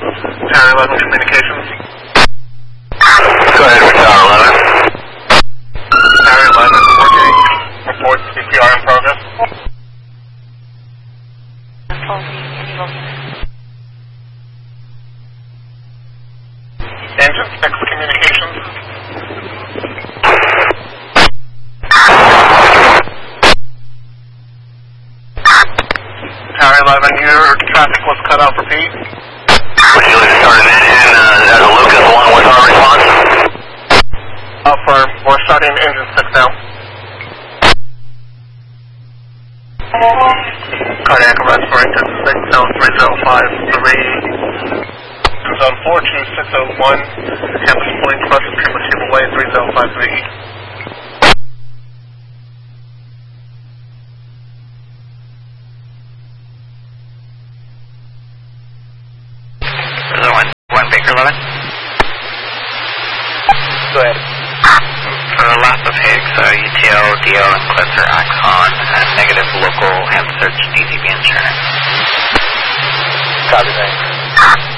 Tower 11 Communications. Go ahead with Tower 11. Tower 11 working. Report CPR in progress. Engine 6 Communications. Tower 11, your traffic was cut off. Repeat. Would you like to start an engine as a Lucas 1 with our response? Firm, we're starting engine 6 now. Cardiac arrest for engine 6, zone 3053. Zone 42601, campus point, cross Triple Table Way, 3053. One Baker 11. Go ahead. For the last of Higgs, ETL, DL, and Cluster Axon, negative local, and search DTB insurance. Copy, thanks.